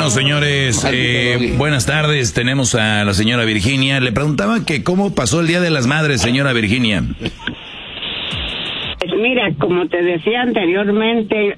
Bueno, señores, buenas tardes. Tenemos a la señora Virginia. Le preguntaba que cómo pasó el Día de las Madres, señora Virginia. Mira, como te decía anteriormente,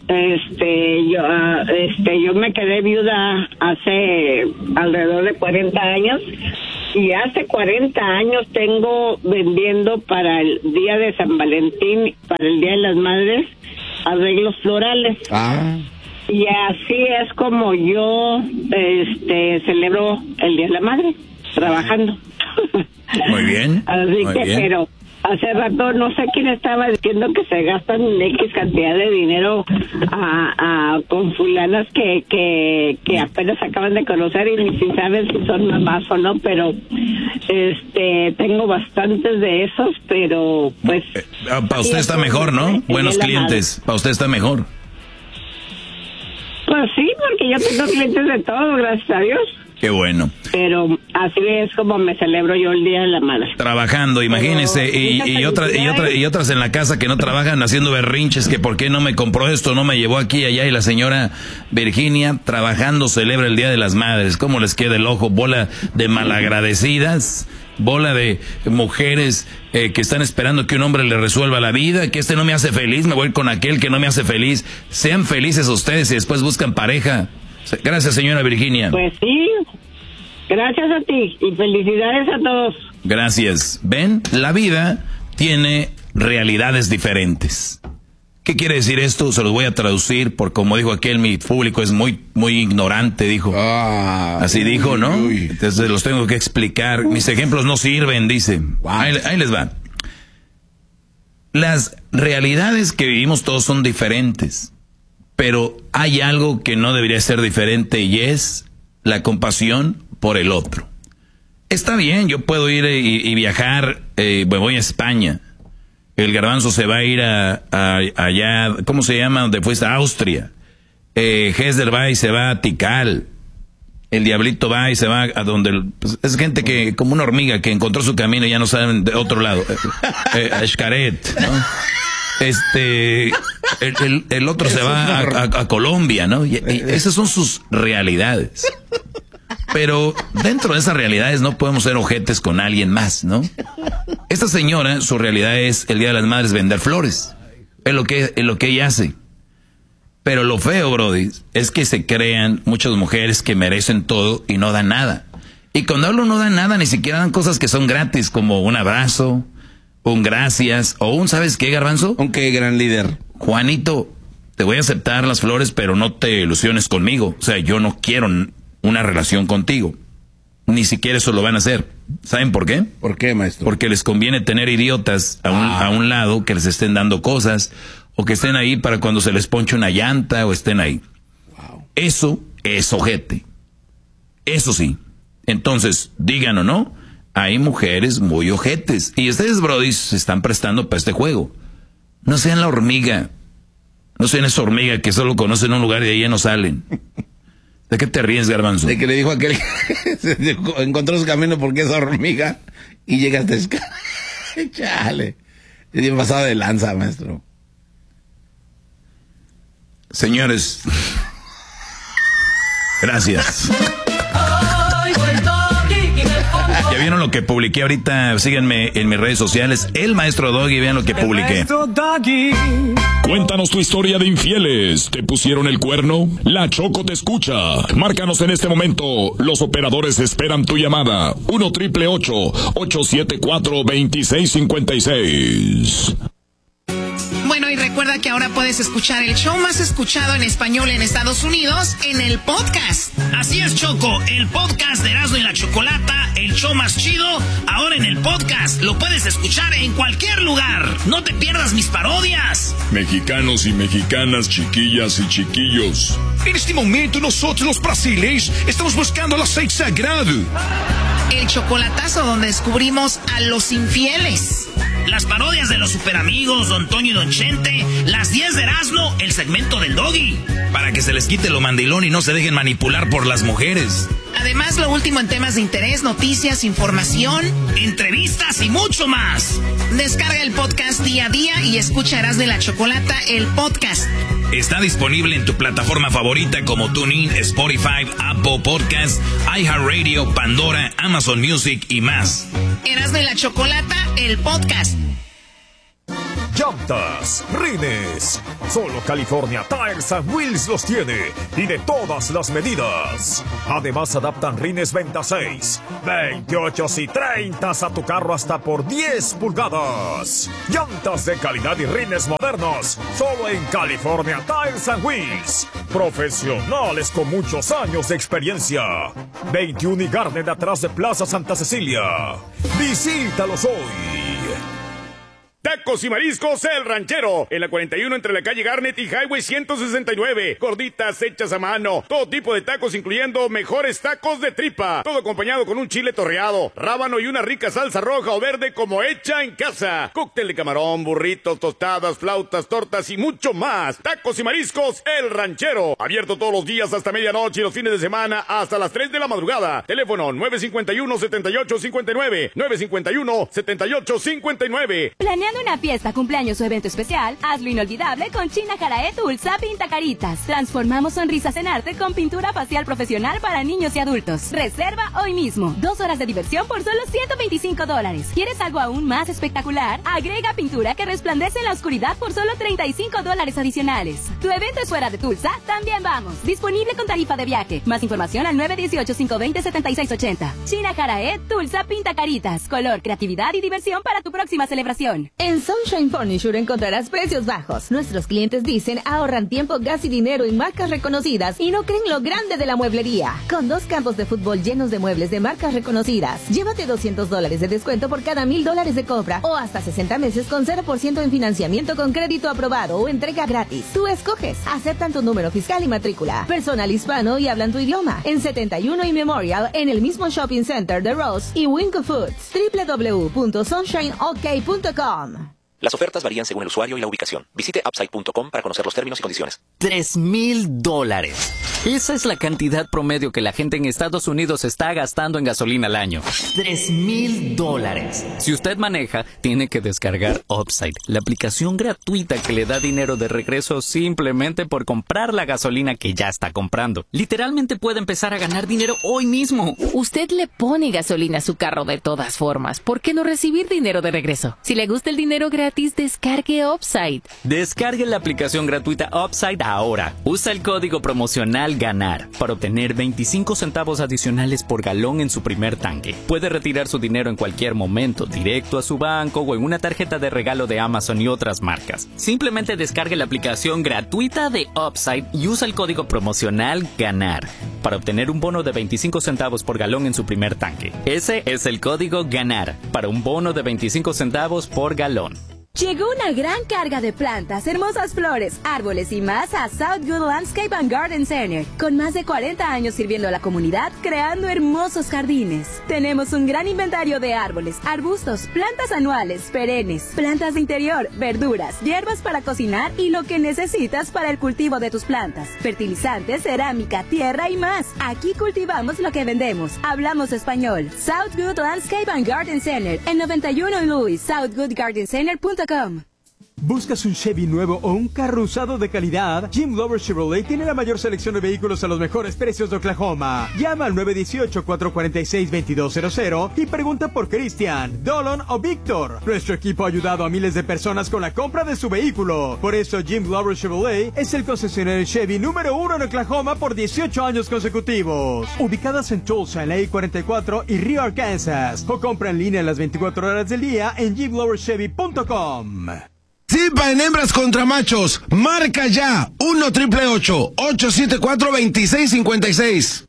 yo me quedé viuda hace alrededor de 40 años y hace 40 años tengo vendiendo para el Día de San Valentín, para el Día de las Madres, arreglos florales. Y así es como yo celebro el Día de la Madre, trabajando. Muy bien. Así muy que, bien. pero hace rato no sé quién estaba diciendo que se gastan X cantidad de dinero con fulanas que apenas acaban de conocer y ni si saben si son mamás o no, pero tengo bastantes de esos, pero pues para usted está mejor, ¿no? Buenos clientes, para usted está mejor. Pues sí, porque yo tengo clientes de todo, gracias a Dios. Qué bueno. Pero así es como me celebro yo el Día de la Madre. Trabajando, imagínese, y otras en la casa que no trabajan haciendo berrinches, que por qué no me compró esto, no me llevó aquí y allá, y la señora Virginia trabajando celebra el Día de las Madres. ¿Cómo les queda el ojo? Bola de malagradecidas, bola de mujeres que están esperando que un hombre le resuelva la vida, que no me hace feliz, me voy con aquel que no me hace feliz. Sean felices ustedes y después buscan pareja. Gracias, señora Virginia. Pues sí, gracias a ti y felicidades a todos. Gracias. ¿Ven? La vida tiene realidades diferentes. ¿Qué quiere decir esto? Se los voy a traducir, porque como dijo aquel, mi público es muy ignorante, dijo. Así dijo, ¿no? Entonces los tengo que explicar. Mis ejemplos no sirven, dice. Ahí les va. Las realidades que vivimos todos son diferentes. Pero hay algo que no debería ser diferente y es la compasión por el otro. Está bien, yo puedo ir y viajar, me voy a España. El garbanzo se va a ir allá, ¿cómo se llama? Donde fuiste, a Austria. Hesder va y se va a Tikal. El diablito va y se va a donde... Pues, es gente que, como una hormiga, que encontró su camino y ya no saben de otro lado. A Xcaret, ¿no? El otro se va a Colombia, ¿no? Y esas son sus realidades. Pero dentro de esas realidades no podemos ser ojetes con alguien más, ¿no? Esta señora, su realidad es el Día de las Madres vender flores. Es lo que ella hace. Pero lo feo, brody, es que se crean muchas mujeres que merecen todo y no dan nada. Y cuando hablo no dan nada, ni siquiera dan cosas que son gratis, como un abrazo, un gracias, o un ¿sabes qué, garbanzo? Un qué, gran líder. Juanito, te voy a aceptar las flores, pero no te ilusiones conmigo. O sea, yo no quiero una relación contigo. Ni siquiera eso lo van a hacer. ¿Saben por qué? ¿Por qué, maestro? Porque les conviene tener idiotas a un lado que les estén dando cosas, o que estén ahí para cuando se les ponche una llanta, o estén ahí. Eso es ojete. Eso sí. Entonces, digan o no, hay mujeres muy ojetes. Y ustedes, brodis, se están prestando para este juego. No sean la hormiga. No sean esa hormiga que solo conocen un lugar y de ahí ya no salen. ¿De qué te ríes, garbanzo? De que le dijo aquel que encontró su camino porque es hormiga y llega hasta Chale. Es bien pasado de lanza, maestro. Señores, gracias. ¿Ya vieron lo que publiqué ahorita? Síganme en mis redes sociales, el Maestro Doggy, vean lo que publiqué. Cuéntanos tu historia de infieles. ¿Te pusieron el cuerno? La Choco te escucha. Márcanos en este momento. Los operadores esperan tu llamada. 1-888-874-2656. Bueno, y recuerda que ahora puedes escuchar el show más escuchado en español en Estados Unidos en el podcast. Así es, Choco, el podcast de Erasmo y la Chocolata, el show más chido, ahora en el podcast. Lo puedes escuchar en cualquier lugar. No te pierdas mis parodias. Mexicanos y mexicanas, chiquillas y chiquillos. En este momento nosotros los brasileños estamos buscando el aceite sagrado. El chocolatazo donde descubrimos a los infieles. Las parodias de los superamigos, Don Toño y Don Chente, las 10 de Erasmo, el segmento del Doggy. Para que se les quite lo mandilón y no se dejen manipular por las mujeres. Además, lo último en temas de interés, noticias, información, entrevistas y mucho más. Descarga el podcast día a día y escucha Erasmo y la Chocolata, el podcast. Está disponible en tu plataforma favorita como TuneIn, Spotify, Apple Podcasts, iHeartRadio, Pandora, Amazon Music y más. Erasmo y la Chocolata, el podcast. Llantas, rines. Solo California Tires and Wheels los tiene y de todas las medidas. Además adaptan rines 26, 28 y 30 a tu carro hasta por 10 pulgadas. Llantas de calidad y rines modernos. Solo en California Tires and Wheels. Profesionales con muchos años de experiencia. 21 y Garden atrás de Plaza Santa Cecilia. Visítalos hoy. Tacos y mariscos El Ranchero, en la 41 entre la calle Garnet y Highway 169. Gorditas hechas a mano, todo tipo de tacos incluyendo mejores tacos de tripa. Todo acompañado con un chile torreado, rábano y una rica salsa roja o verde como hecha en casa. Cóctel de camarón, burritos, tostadas, flautas, tortas y mucho más. Tacos y mariscos El Ranchero, abierto todos los días hasta medianoche y los fines de semana hasta las 3 de la madrugada. Teléfono 951-7859, 951-7859. Planeando una fiesta, cumpleaños o evento especial, hazlo inolvidable con China Jarae Tulsa Pintacaritas. Transformamos sonrisas en arte con pintura facial profesional para niños y adultos. Reserva hoy mismo. 2 horas de diversión por solo $125. ¿Quieres algo aún más espectacular? Agrega pintura que resplandece en la oscuridad por solo $35 adicionales. ¿Tu evento es fuera de Tulsa? También vamos. Disponible con tarifa de viaje. Más información al 918-520-7680. China Jarae Tulsa Pintacaritas. Color, creatividad y diversión para tu próxima celebración. En Sunshine Furniture encontrarás precios bajos. Nuestros clientes dicen ahorran tiempo, gas y dinero en marcas reconocidas y no creen lo grande de la mueblería. Con 2 campos de fútbol llenos de muebles de marcas reconocidas, llévate $200 de descuento por cada $1,000 de compra o hasta 60 meses con 0% en financiamiento con crédito aprobado o entrega gratis. Tú escoges. Aceptan tu número fiscal y matrícula. Personal hispano y hablan tu idioma. En 71 y Memorial, en el mismo shopping center de Ross y Winco Foods. www.sunshineok.com. Las ofertas varían según el usuario y la ubicación. Visite Upside.com para conocer los términos y condiciones. $3,000. Esa es la cantidad promedio que la gente en Estados Unidos está gastando en gasolina al año. $3,000. Si usted maneja, tiene que descargar Upside, la aplicación gratuita que le da dinero de regreso simplemente por comprar la gasolina que ya está comprando. Literalmente puede empezar a ganar dinero hoy mismo. Usted le pone gasolina a su carro de todas formas. ¿Por qué no recibir dinero de regreso? Si le gusta el dinero gratis, descargue Upside. Descargue la aplicación gratuita Upside ahora. Usa el código promocional GANAR para obtener 25 centavos adicionales por galón en su primer tanque. Puede retirar su dinero en cualquier momento, directo a su banco o en una tarjeta de regalo de Amazon y otras marcas. Simplemente descargue la aplicación gratuita de Upside y usa el código promocional GANAR para obtener un bono de 25 centavos por galón en su primer tanque. Ese es el código GANAR para un bono de 25 centavos por galón. Llegó una gran carga de plantas, hermosas flores, árboles y más a South Good Landscape and Garden Center. Con más de 40 años sirviendo a la comunidad, creando hermosos jardines. Tenemos un gran inventario de árboles, arbustos, plantas anuales, perennes, plantas de interior, verduras, hierbas para cocinar y lo que necesitas para el cultivo de tus plantas. Fertilizantes, cerámica, tierra y más. Aquí cultivamos lo que vendemos. Hablamos español. South Good Landscape and Garden Center en 91 Louis, southgoodgardencenter.com. ¿Buscas un Chevy nuevo o un carro usado de calidad? Jim Lover Chevrolet tiene la mayor selección de vehículos a los mejores precios de Oklahoma. Llama al 918-446-2200 y pregunta por Christian, Dolan o Víctor. Nuestro equipo ha ayudado a miles de personas con la compra de su vehículo. Por eso Jim Lover Chevrolet es el concesionario Chevy número 1 en Oklahoma por 18 años consecutivos. Ubicadas en Tulsa, en la I-44 y Rio, Arkansas. O compra en línea las 24 horas del día en jimloverchevy.com. Participa en Hembras contra Machos. Marca ya 1-888-874-2656.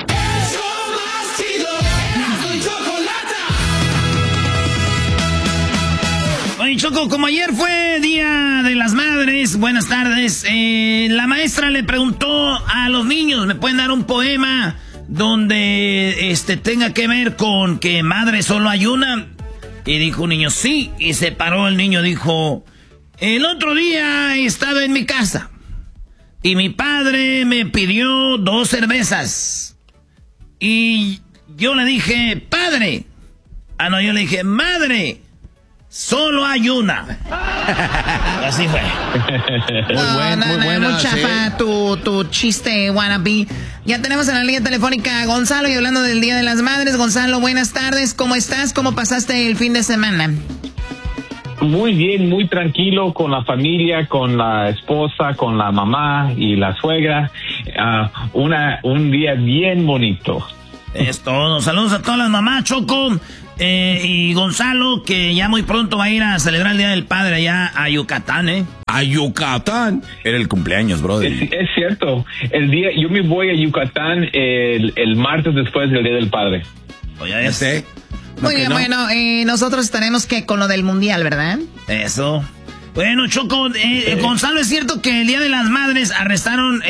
Oye, Choco, como ayer fue Día de las Madres, buenas tardes, la maestra le preguntó a los niños, ¿me pueden dar un poema donde tenga que ver con que madre solo hay una? Y dijo un niño, sí, y se paró el niño, dijo... El otro día estaba en mi casa y mi padre me pidió 2 cervezas y yo le dije, padre, yo le dije, madre, solo hay una. Así fue. Muy buena, muy chafa tu chiste, wannabe. Ya tenemos en la línea telefónica a Gonzalo y hablando del Día de las Madres. Gonzalo, buenas tardes. ¿Cómo estás? ¿Cómo pasaste el fin de semana? Muy bien, muy tranquilo con la familia, con la esposa, con la mamá y la suegra. Un día bien bonito. Es todo. Saludos a todas las mamás, Choco. Y Gonzalo, que ya muy pronto va a ir a celebrar el Día del Padre allá a Yucatán, ¿eh? A Yucatán. Era el cumpleaños, brother. Es cierto. Yo me voy a Yucatán el martes después del Día del Padre. Oye, ya sé. Muy bien, bueno, nosotros estaremos que con lo del Mundial, ¿verdad? Eso. Bueno, Choco, Gonzalo, ¿es cierto que el Día de las Madres arrestaron,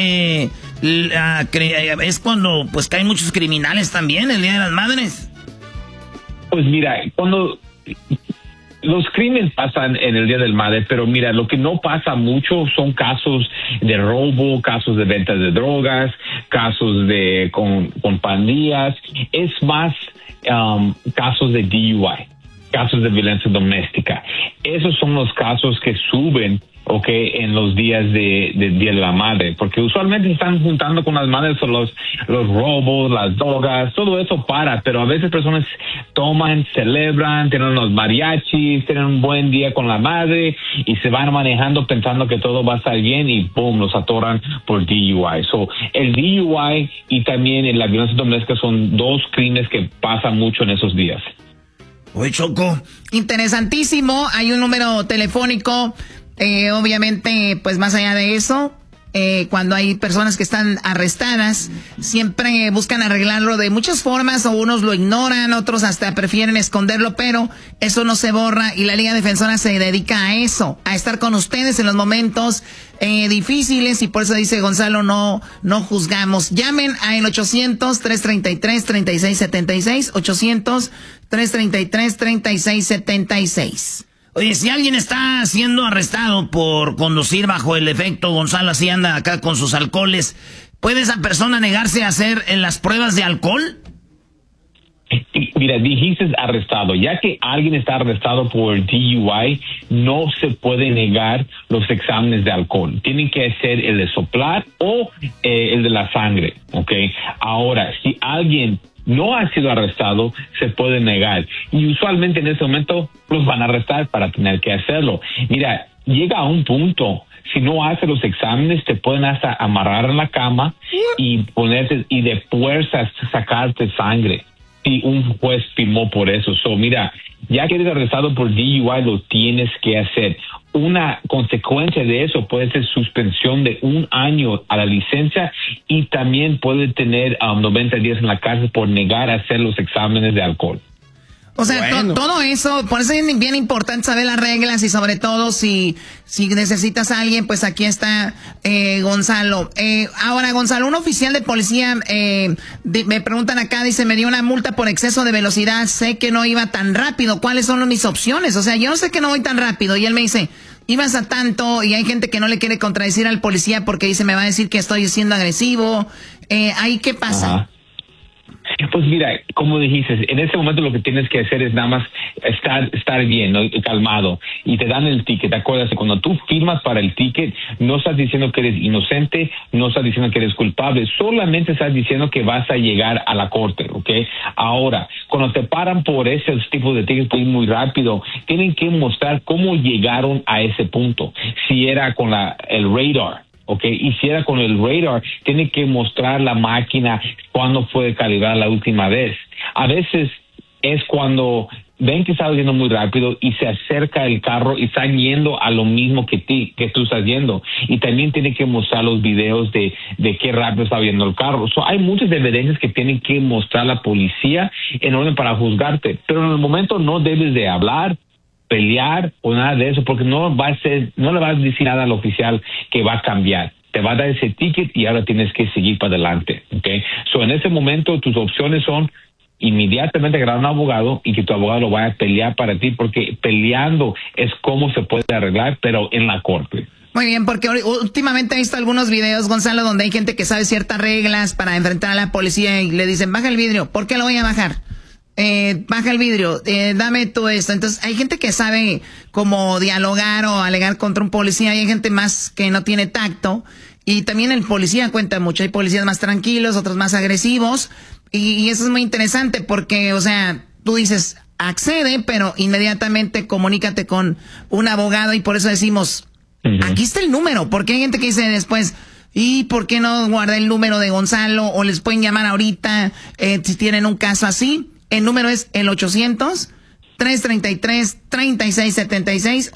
es cuando pues caen muchos criminales también, el Día de las Madres? Pues mira, cuando los crímenes pasan en el Día del Madre, pero mira, lo que no pasa mucho son casos de robo, casos de venta de drogas, casos de con pandillas, es más casos de DUI, casos de violencia doméstica. Esos son los casos que suben, en los días de Día de la Madre, porque usualmente se están juntando con las madres por los robos, las drogas, todo eso pero a veces personas toman, celebran, tienen los mariachis, tienen un buen día con la madre y se van manejando pensando que todo va a estar bien y ¡pum!, los atoran por DUI. So, el DUI y también la violencia doméstica son dos crímenes que pasan mucho en esos días. Oye, Choco, interesantísimo. Hay un número telefónico. Obviamente, pues más allá de eso, cuando hay personas que están arrestadas, siempre buscan arreglarlo de muchas formas, o unos lo ignoran, otros hasta prefieren esconderlo, pero eso no se borra y la Liga Defensora se dedica a eso, a estar con ustedes en los momentos difíciles, y por eso dice Gonzalo, no juzgamos. Llamen al 800-333-3676, 800-333-3676. Oye, si alguien está siendo arrestado por conducir bajo el efecto, Gonzalo, así anda acá con sus alcoholes, ¿puede esa persona negarse a hacer las pruebas de alcohol? Mira, dijiste arrestado. Ya que alguien está arrestado por DUI, no se puede negar los exámenes de alcohol. Tienen que hacer el de soplar o el de la sangre, ¿ok? Ahora, si alguien no ha sido arrestado, se puede negar. Y usualmente en ese momento los van a arrestar para tener que hacerlo. Mira, llega a un punto, si no hace los exámenes, te pueden hasta amarrar en la cama y ponerte y de fuerza sacarte sangre. Si un juez firmó por eso. Mira, ya que eres arrestado por DUI, lo tienes que hacer. Una consecuencia de eso puede ser suspensión de 1 año a la licencia y también puede tener 90 días en la cárcel por negar a hacer los exámenes de alcohol. O sea, bueno, todo eso, por eso es bien importante saber las reglas y sobre todo si necesitas a alguien, pues aquí está Gonzalo. Ahora, Gonzalo, un oficial de policía, me preguntan acá, dice, me dio una multa por exceso de velocidad, sé que no iba tan rápido, ¿cuáles son mis opciones? O sea, yo no sé que no voy tan rápido, y él me dice, ibas a tanto, y hay gente que no le quiere contradecir al policía porque dice, me va a decir que estoy siendo agresivo. ¿Ahí qué pasa? Ajá. Pues mira, como dijiste, en ese momento lo que tienes que hacer es nada más estar bien, ¿no? Calmado, y te dan el ticket. Acuérdate, cuando tú firmas para el ticket, no estás diciendo que eres inocente, no estás diciendo que eres culpable, solamente estás diciendo que vas a llegar a la corte, ¿ok? Ahora, cuando te paran por ese tipo de tickets muy rápido, tienen que mostrar cómo llegaron a ese punto. Si era con el radar, y si era con el radar, tiene que mostrar la máquina cuándo fue calibrada la última vez. A veces es cuando ven que está yendo muy rápido y se acerca el carro y están yendo a lo mismo que tú estás yendo. Y también tiene que mostrar los videos de qué rápido está yendo el carro. Hay muchas evidencias que tienen que mostrar la policía en orden para juzgarte. Pero en el momento no debes de hablar, pelear o nada de eso, porque no le vas a decir nada al oficial que va a cambiar. Te va a dar ese ticket y ahora tienes que seguir para adelante, en ese momento tus opciones son inmediatamente agarrar a un abogado y que tu abogado lo vaya a pelear para ti, porque peleando es cómo se puede arreglar, pero en la corte. Muy bien, porque últimamente he visto algunos videos, Gonzalo, donde hay gente que sabe ciertas reglas para enfrentar a la policía y le dicen, baja el vidrio. ¿Por qué lo voy a bajar? baja el vidrio, dame todo esto. Entonces, hay gente que sabe cómo dialogar o alegar contra un policía, y hay gente más que no tiene tacto. Y también el policía cuenta mucho. Hay policías más tranquilos, otros más agresivos. Y eso es muy interesante porque, o sea, tú dices, accede, pero inmediatamente comunícate con un abogado, y por eso decimos, aquí está el número. Porque hay gente que dice después, ¿y por qué no guardé el número de Gonzalo? O les pueden llamar ahorita si tienen un caso así. El número es el 800-333-3676,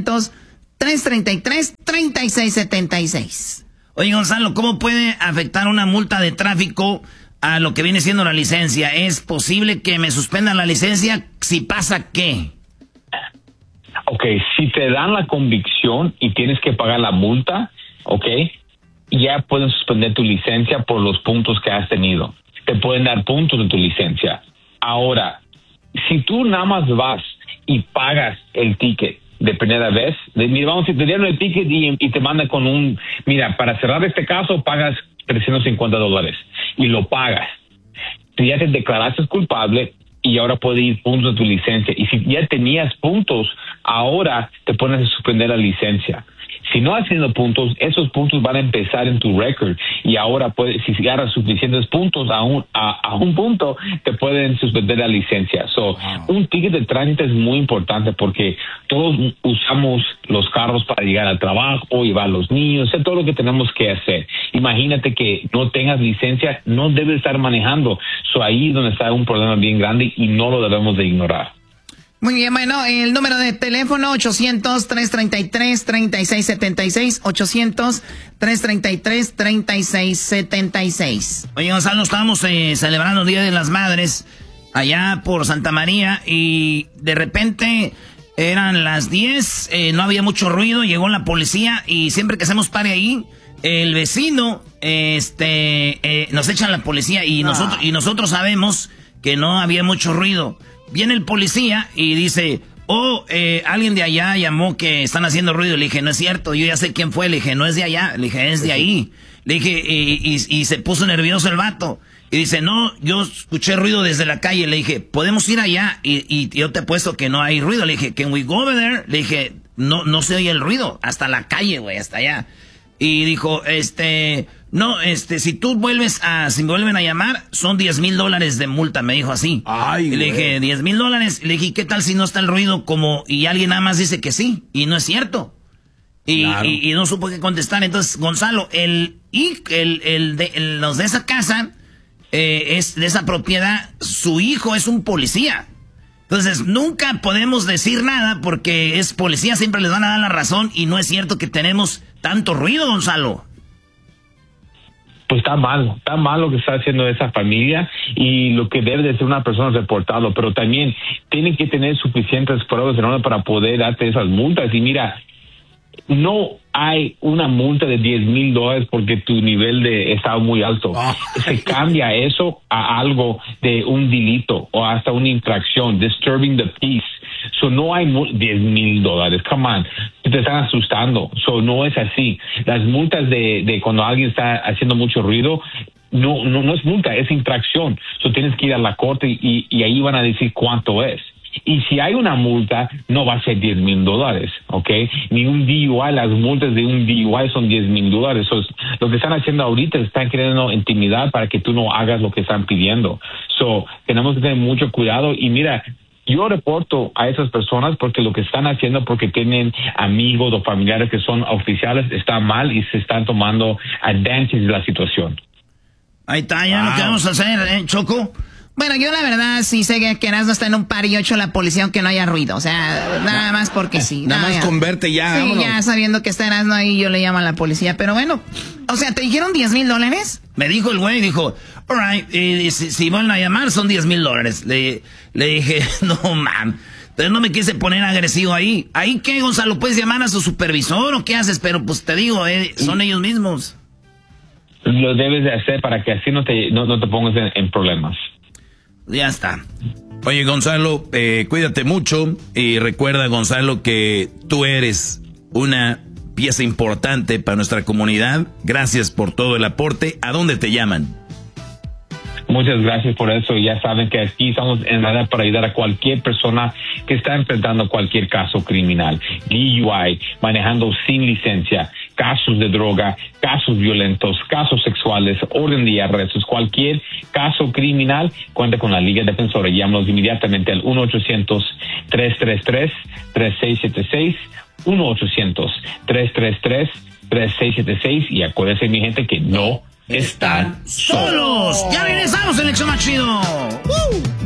800-333-3676. Oye, Gonzalo, ¿cómo puede afectar una multa de tráfico a lo que viene siendo la licencia? ¿Es posible que me suspendan la licencia? Si pasa, ¿qué? Ok, si te dan la convicción y tienes que pagar la multa, ok, ya pueden suspender tu licencia por los puntos que has tenido. Te pueden dar puntos de tu licencia. Ahora, si tú nada más vas y pagas el ticket de primera vez, vamos, si te dieron el ticket y te mandan con mira, para cerrar este caso pagas $350 y lo pagas. Tú ya te declaraste culpable y ahora puede ir puntos de tu licencia. Y si ya tenías puntos, ahora te pones a suspender la licencia. Si no has tenido puntos, esos puntos van a empezar en tu récord, y ahora si agarras suficientes puntos a un punto, te pueden suspender la licencia. Un ticket de tránsito es muy importante porque todos usamos los carros para llegar al trabajo, llevar a los niños, todo lo que tenemos que hacer. Imagínate que no tengas licencia, no debes estar manejando. Ahí es donde está un problema bien grande y no lo debemos de ignorar. Muy bien, bueno, el número de teléfono 800-333-3676, 800-333-3676. Oye, Gonzalo, estábamos celebrando el Día de las Madres allá por Santa María, y de repente eran las 10, no había mucho ruido, llegó la policía, y siempre que hacemos party ahí, el vecino nos echan la policía, y nosotros sabemos que no había mucho ruido. Viene el policía y dice, alguien de allá llamó que están haciendo ruido. Le dije, no es cierto, yo ya sé quién fue. Le dije, no es de allá. Le dije, es de ahí. Le dije, y se puso nervioso el vato. Y dice, no, yo escuché ruido desde la calle. Le dije, podemos ir allá. Y yo te apuesto que no hay ruido. Le dije, can we go over there? Le dije, no se oye el ruido. Hasta la calle, güey, hasta allá. Y dijo, no, si me vuelven a llamar, son $10,000 de multa, me dijo así. Ay, y le dije, $10,000. Le dije, ¿qué tal si no está el ruido y alguien nada más dice que sí? Y no es cierto. Y no supo qué contestar. Entonces, Gonzalo, los de esa casa, es de esa propiedad, su hijo es un policía. Entonces, nunca podemos decir nada porque es policía, siempre les van a dar la razón, y no es cierto que tenemos tanto ruido, Gonzalo. Pues está mal lo que está haciendo esa familia, y lo que debe de ser una persona reportarlo, pero también tienen que tener suficientes pruebas en orden para poder darte esas multas. Y mira, no hay una multa de $10,000 porque tu nivel está muy alto. Se cambia eso a algo de un delito o hasta una infracción, disturbing the peace. No hay $10,000. Come on, te están asustando. No es así. Las multas de cuando alguien está haciendo mucho ruido, no es multa, es infracción. Tienes que ir a la corte y ahí van a decir cuánto es. Y si hay una multa, no va a ser $10,000, ¿ok? Ni un DUI, las multas de un DUI son $10,000. Lo que están haciendo ahorita, están queriendo intimidar para que tú no hagas lo que están pidiendo. Tenemos que tener mucho cuidado. Y mira, yo reporto a esas personas porque lo que están haciendo, porque tienen amigos o familiares que son oficiales, está mal y se están tomando advantage de la situación. Ahí está, ya lo que vamos a hacer, Choco. Bueno, yo la verdad sí sé que Erasmo está en un par y yo echo la policía aunque no haya ruido. O sea, nada más porque sí. Nada más converte ya. Sí, vámonos. Ya sabiendo que está Erasmo ahí, yo le llamo a la policía. Pero bueno, o sea, ¿te dijeron $10,000? Me dijo el güey, dijo, all right, si van a llamar son $10,000. Le dije, no, man. Entonces no me quise poner agresivo ahí. ¿Ahí qué, Gonzalo? ¿Puedes llamar a su supervisor o qué haces? Pero pues te digo, son ellos mismos. Lo debes de hacer para que así no te pongas en problemas. Ya está. Oye, Gonzalo, cuídate mucho y recuerda, Gonzalo, que tú eres una pieza importante para nuestra comunidad. Gracias por todo el aporte. ¿A dónde te llaman? Muchas gracias por eso. Ya saben que aquí estamos en realidad para ayudar a cualquier persona que está enfrentando cualquier caso criminal. DUI, manejando sin licencia, casos de droga, casos violentos, casos sexuales, orden de arrestos, cualquier caso criminal, cuenta con la Liga Defensora. Llámanos inmediatamente al 1-800-333-3676, 1-800-333-3676, y acuérdense, mi gente, que no están solos. Ya regresamos en el show más chido.